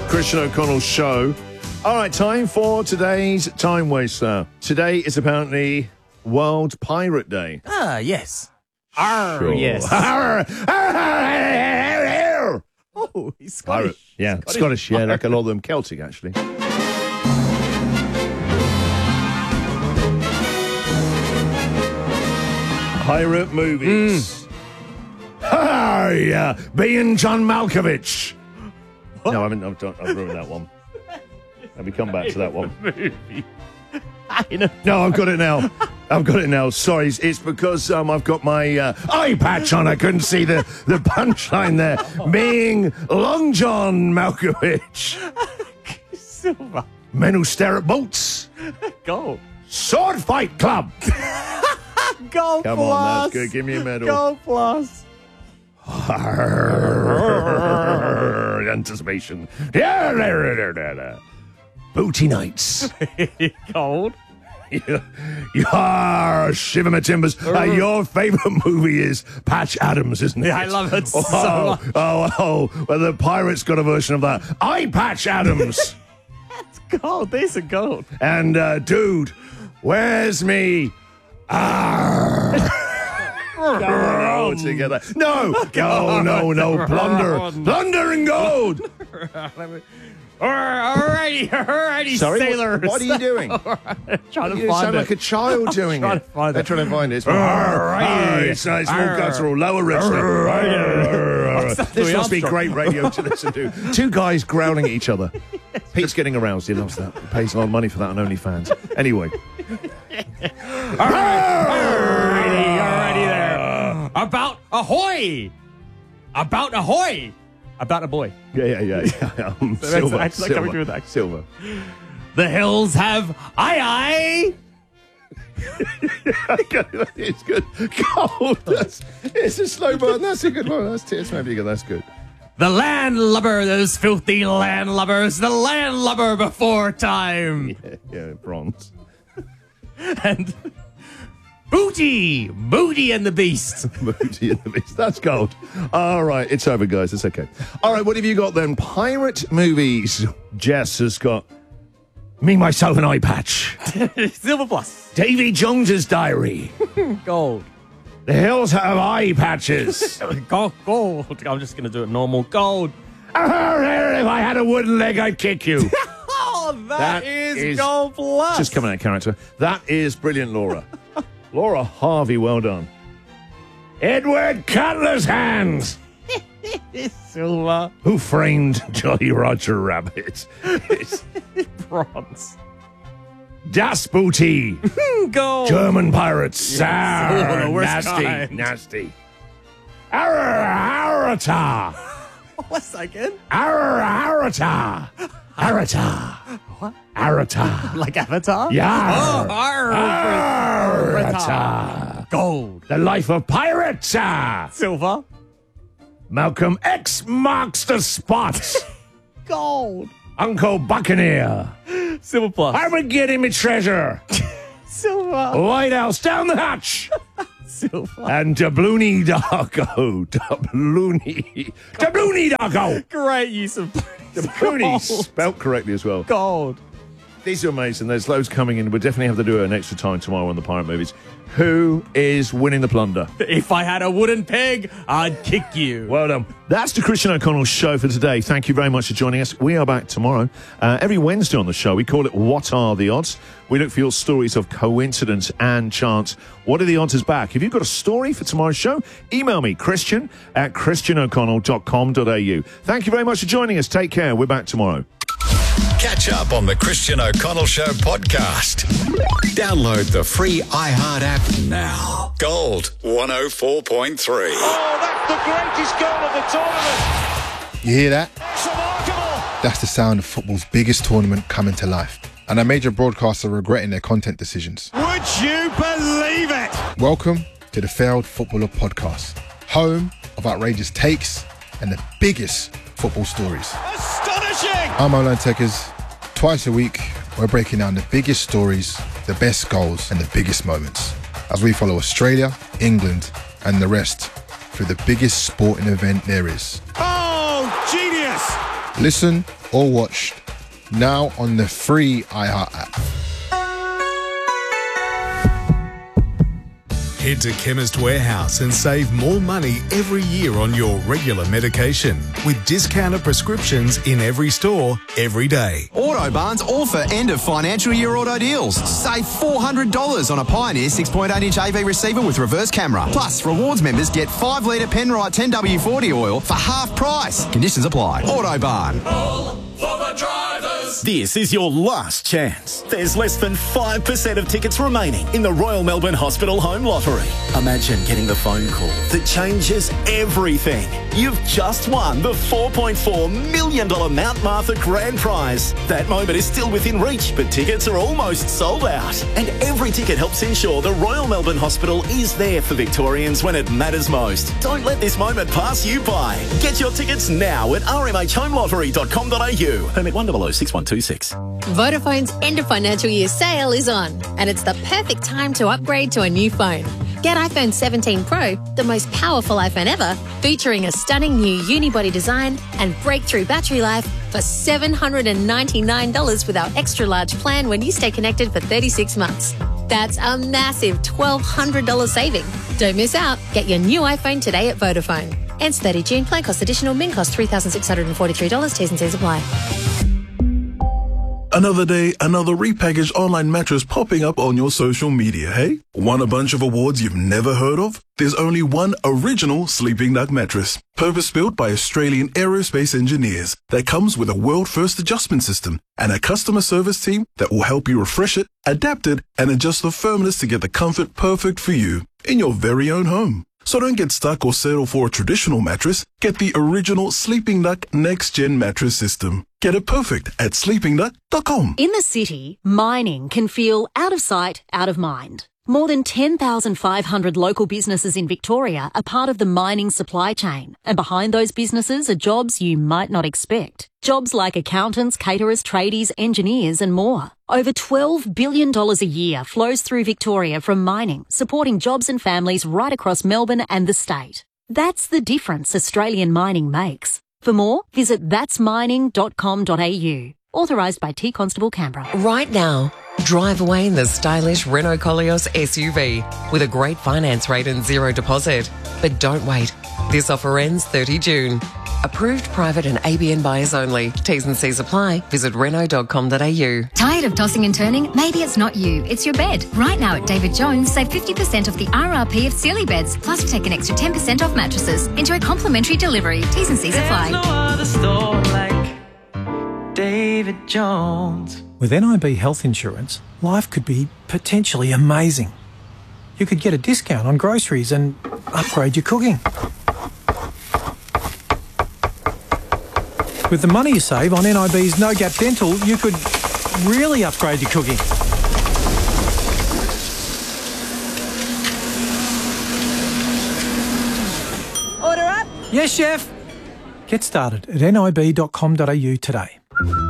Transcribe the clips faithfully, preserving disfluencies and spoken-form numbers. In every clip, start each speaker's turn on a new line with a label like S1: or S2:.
S1: Christian O'Connell Show. All right, time for today's Time Waster. Today is apparently World Pirate Day.
S2: Ah, yes. Arr,
S1: Sure.
S2: yes.
S1: Arr, arr,
S2: Oh, he's Scottish.
S1: Pirate. Yeah,
S2: Scottish.
S1: Scottish, yeah, like a lot of them. Celtic, actually. Pirate movies. Hi, uh, being John Malkovich. No, I haven't. I've, done, I've ruined that one. Let me come back to that one. No, I've got it now. I've got it now. Sorry, it's, it's because um, I've got my uh, eye patch on. I couldn't see the, the punchline there. Being Long John Malkovich.
S2: Silver.
S1: Men who stare at boats.
S2: Gold.
S1: Sword Fight Club.
S2: Gold
S1: Come
S2: plus.
S1: on, that's good. Give me a medal.
S2: Gold plus.
S1: Anticipation. Booty Nights.
S2: Gold.
S1: Yeah, shiver my timbers. Uh, your favourite movie is Patch Adams, isn't it?
S2: Yeah, I love it so
S1: oh,
S2: much.
S1: Oh, oh, well, the Pirates got a version of that. I Patch Adams.
S2: Gold. These are gold.
S1: And, uh, dude, where's me? Ah. Come on, all together. No, no, no, no, plunder. Plunder and gold.
S2: Alrighty, alrighty,
S1: Sorry,
S2: sailors.
S1: what, what are you doing?
S2: Trying to
S1: You
S2: find
S1: sound
S2: it.
S1: like a child doing
S2: trying
S1: it.
S2: to find
S1: They're
S2: it.
S1: trying to find it. It's
S2: Alrighty.
S1: It's nice, small
S2: Arr.
S1: guttural, lower register. This must be great radio to listen to. Two guys growling at each other. Pete's getting aroused. He loves that. He pays a lot of money for that on OnlyFans. Anyway.
S2: Alrighty, alrighty there. About ahoy! About ahoy! About a boy.
S1: Yeah, yeah, yeah. yeah. Um,
S2: that's
S1: silver,
S2: actually
S1: silver,
S2: coming through with that.
S1: silver.
S2: The hills have aye aye.
S1: It's good. Gold. That's, it's a slow burn. That's a good one. That's T.S. Maybe good. That's good.
S2: The landlubber, those filthy landlubbers, the landlubber before time.
S1: Yeah, yeah, bronze.
S2: And Booty, Booty and the Beast.
S1: Booty and the Beast. That's gold. All right, it's over, guys. It's okay. All right, what have you got then? Pirate movies. Jess has got Me, Myself, and Eye Patch.
S2: Silver plus.
S1: Davy Jones's Diary.
S2: Gold.
S1: The Hills Have Eye Patches.
S2: Gold, gold. I'm just going to do it normal. Gold.
S1: If I had a wooden leg, I'd kick you.
S2: Oh, that,
S1: That
S2: is,
S1: is
S2: gold plus.
S1: Just coming out of character. That is brilliant, Laura. Laura Harvey, well done. Edward Cutler's Hands.
S2: Silver.
S1: Who Framed Jolly Roger Rabbit? It's
S2: Bronze.
S1: Das Booty.
S2: Gold.
S1: German pirates.
S2: Oh,
S1: Arr,
S2: the worst
S1: nasty,
S2: kind.
S1: nasty. Arr, Arata.
S2: What's that again?
S1: Arr, Arata. Arata.
S2: What?
S1: Arata.
S2: Like Avatar?
S1: Yeah.
S2: Oh, arr.
S1: Arata.
S2: Gold.
S1: The Life of Pirates. Ah.
S2: Silver.
S1: Malcolm X marks the spot.
S2: Gold.
S1: Uncle Buccaneer.
S2: Silver plus.
S1: Armageddon me treasure.
S2: Silver.
S1: White House down the hatch.
S2: Silver.
S1: And Doubloony Darko. Doubloony. Doubloony Darko.
S2: Great use of
S1: Doubloony.
S2: Gold.
S1: Spelt correctly as well.
S2: Gold.
S1: These are amazing. There's loads coming in. We'll definitely have to do an extra time tomorrow on the pirate movies. Who is winning the plunder?
S2: If I had a wooden peg, I'd kick you.
S1: Well done. That's the Christian O'Connell Show for today. Thank you very much for joining us. We are back tomorrow. Uh, every Wednesday on the show, we call it What Are the Odds? We look for your stories of coincidence and chance. What are the odds is back? If you've got a story for tomorrow's show, email me, Christian at christian o'connell dot com dot a u. Thank you very much for joining us. Take care. We're back tomorrow.
S3: Catch up on the Christian O'Connell Show podcast. Download the free iHeart app now. Gold one oh four point three.
S4: Oh, that's the greatest goal of the tournament.
S5: You hear that?
S4: It's remarkable.
S5: That's the sound of football's biggest tournament coming to life. And our major broadcasts are regretting their content decisions.
S4: Would you believe it?
S5: Welcome to the Failed Footballer Podcast, home of outrageous takes and the biggest football stories.
S4: Astonishing.
S5: I'm Olan Tekers. Twice a week, we're breaking down the biggest stories, the best goals, and the biggest moments as we follow Australia, England, and the rest through the biggest sporting event there is.
S4: Oh, genius.
S5: Listen or watched now on the free iHeart app.
S6: Head to Chemist Warehouse and save more money every year on your regular medication with discounted prescriptions in every store, every day.
S7: Autobarn's offer end of financial year auto deals. Save four hundred dollars on a Pioneer six point eight inch A V receiver with reverse camera. Plus, rewards members get five litre Penrite ten W forty oil for half price. Conditions apply. Autobarn.
S8: All for the drivers.
S9: This is your last chance. There's less than five percent of tickets remaining in the Royal Melbourne Hospital Home Lottery. Imagine getting the phone call that changes everything. You've just won the four point four million dollars Mount Martha Grand Prize. That moment is still within reach, but tickets are almost sold out. And every ticket helps ensure the Royal Melbourne Hospital is there for Victorians when it matters most. Don't let this moment pass you by. Get your tickets now at r m h home lottery dot com dot a u. Permit one zero zero six one two six.
S10: Vodafone's end of financial year sale is on, and it's the perfect time to upgrade to a new phone. Get iPhone seventeen Pro, the most powerful iPhone ever, featuring a stunning new unibody design and breakthrough battery life for seven hundred ninety-nine dollars with our extra large plan when you stay connected for thirty-six months. That's a massive twelve hundred dollars saving. Don't miss out. Get your new iPhone today at Vodafone. Ends thirtieth June. Plan cost additional. Min cost three thousand six hundred forty-three dollars. T's and C's apply.
S11: Another day, another repackaged online mattress popping up on your social media, hey? Want a bunch of awards you've never heard of? There's only one original Sleeping Duck mattress, purpose-built by Australian aerospace engineers, that comes with a world-first adjustment system and a customer service team that will help you refresh it, adapt it, and adjust the firmness to get the comfort perfect for you in your very own home. So don't get stuck or settle for a traditional mattress. Get the original Sleeping Duck Next Gen mattress system. Get it perfect at sleeping duck dot com.
S12: In the city, mining can feel out of sight, out of mind. More than ten thousand five hundred local businesses in Victoria are part of the mining supply chain. And behind those businesses are jobs you might not expect. Jobs like accountants, caterers, tradies, engineers and more. Over twelve billion dollars a year flows through Victoria from mining, supporting jobs and families right across Melbourne and the state. That's the difference Australian mining makes. For more, visit that's mining dot com dot a u. Authorised by T Constable Canberra.
S13: Right now, drive away in the stylish Renault Koleos S U V with a great finance rate and zero deposit. But don't wait. This offer ends thirtieth June. Approved private and A B N buyers only. T's and C's apply. Visit renault dot com dot a u.
S14: Tired of tossing and turning? Maybe it's not you, it's your bed. Right now at David Jones, save fifty percent off the R R P of Sealy beds, plus take an extra ten percent off mattresses. Enjoy complimentary delivery. T's and C's apply.
S15: There's no other store like David Jones.
S16: With N I B health insurance, life could be potentially amazing. You could get a discount on groceries and upgrade your cooking. With the money you save on N I B's No Gap Dental, you could really upgrade your cooking.
S17: Order up.
S16: Yes, chef. Get started at N I B dot com dot a u today.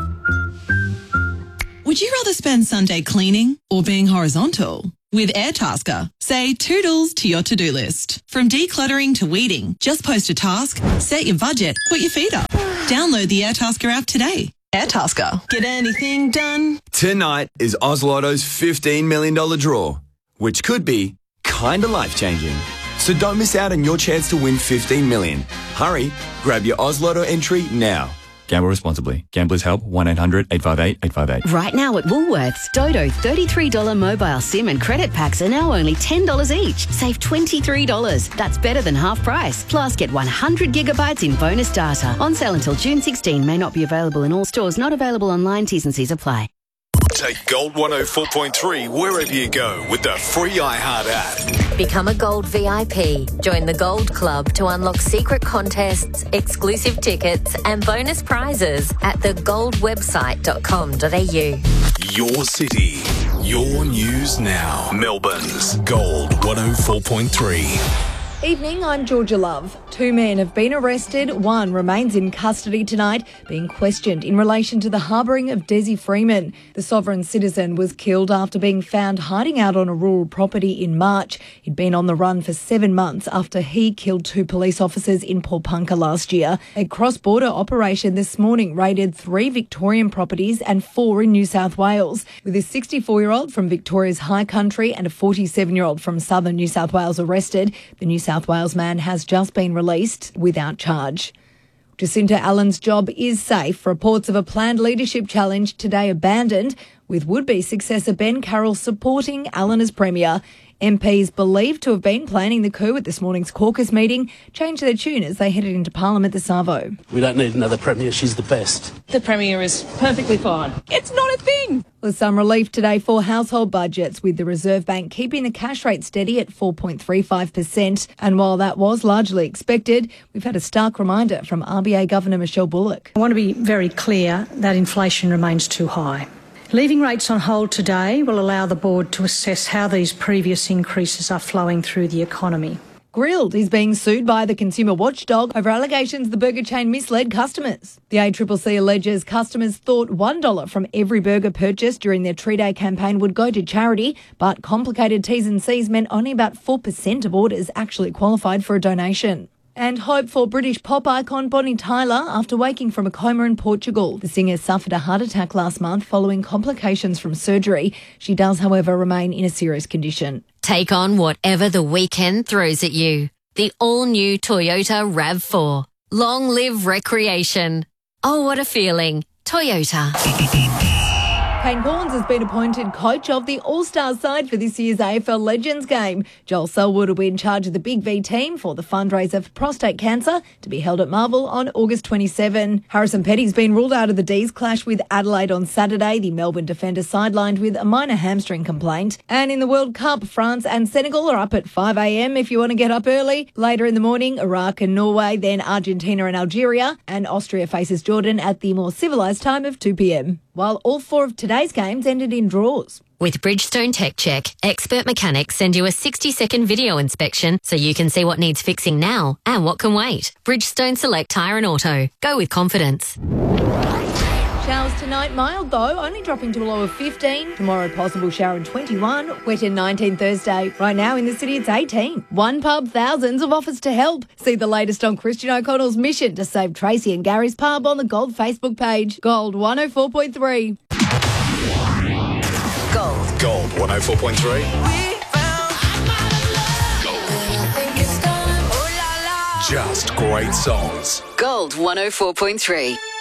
S18: Would you rather spend Sunday cleaning or being horizontal? With Airtasker, say toodles to your to-do list. From decluttering to weeding, just post a task, set your budget, put your feet up. Download the Airtasker app today. Airtasker. Get anything done?
S19: Tonight is Oz Lotto's fifteen million dollars draw, which could be kinda life-changing. So don't miss out on your chance to win fifteen million dollars. Hurry, grab your Oz Lotto entry now.
S20: Gamble responsibly. Gamblers Help, one eight hundred eight five eight eight five eight.
S21: Right now at Woolworths, Dodo thirty-three dollars mobile SIM and credit packs are now only ten dollars each. Save twenty-three dollars. That's better than half price. Plus, get one hundred gigabytes in bonus data. On sale until June sixteenth. May not be available in all stores. Not available online. T's and C's apply.
S3: Take Gold one oh four point three wherever you go with the free iHeart app.
S10: Become a Gold V I P. Join the Gold Club to unlock secret contests, exclusive tickets and bonus prizes at the gold website dot com dot a u.
S3: Your city, your news now. Melbourne's Gold one oh four point three.
S2: Evening, I'm Georgia Love. Two men have been arrested. One remains in custody tonight, being questioned in relation to the harbouring of Desi Freeman. The sovereign citizen was killed after being found hiding out on a rural property in March. He'd been on the run for seven months after he killed two police officers in Paulpunka last year. A cross-border operation this morning raided three Victorian properties and four in New South Wales, with a sixty-four-year-old from Victoria's High Country and a forty-seven-year-old from southern New South Wales arrested. The New South Wales man has just been released without charge. Jacinta Allen's job is safe. Reports of a planned leadership challenge today abandoned, with would-be successor Ben Carroll supporting Allen as Premier. M Ps believed to have been planning the coup at this morning's caucus meeting changed their tune as they headed into Parliament this arvo.
S22: We don't need another Premier, she's the best.
S23: The Premier is perfectly fine. It's not a thing!
S2: There's some relief today for household budgets, with the Reserve Bank keeping the cash rate steady at four point three five percent. And while that was largely expected, we've had a stark reminder from R B A Governor Michelle Bullock.
S24: I want to be very clear that inflation remains too high. Leaving rates on hold today will allow the board to assess how these previous increases are flowing through the economy.
S2: Grilled is being sued by the consumer watchdog over allegations the burger chain misled customers. The A C C C alleges customers thought one dollar from every burger purchased during their Tree Day campaign would go to charity, but complicated T's and C's meant only about four percent of orders actually qualified for a donation. And hope for British pop icon Bonnie Tyler after waking from a coma in Portugal. The singer suffered a heart attack last month following complications from surgery. She does, however, remain in a serious condition.
S10: Take on whatever the weekend throws at you. The all-new Toyota RAV four. Long live recreation. Oh, what a feeling. Toyota.
S2: Kane Corns has been appointed coach of the All-Star side for this year's A F L Legends game. Joel Selwood will be in charge of the Big V team for the fundraiser for prostate cancer to be held at Marvel on August twenty-seventh. Harrison Petty's been ruled out of the D's clash with Adelaide on Saturday. The Melbourne defender sidelined with a minor hamstring complaint. And in the World Cup, France and Senegal are up at five a.m. if you want to get up early. Later in the morning, Iraq and Norway, then Argentina and Algeria, and Austria faces Jordan at the more civilised time of two p.m. While all four of today's games ended in draws.
S10: With Bridgestone Tech Check, expert mechanics send you a sixty-second video inspection so you can see what needs fixing now and what can wait. Bridgestone Select Tyre and Auto. Go with confidence.
S2: Showers tonight, mild though, only dropping to a low of fifteen. Tomorrow, possible shower in twenty-one. Wet in nineteen Thursday. Right now in the city, it's eighteen. One pub, thousands of offers to help. See the latest on Christian O'Connell's mission to save Tracy and Gary's pub on the Gold Facebook page. Gold one oh four point three.
S3: Gold. Gold one oh four point three. Just great songs.
S21: Gold one oh four point three.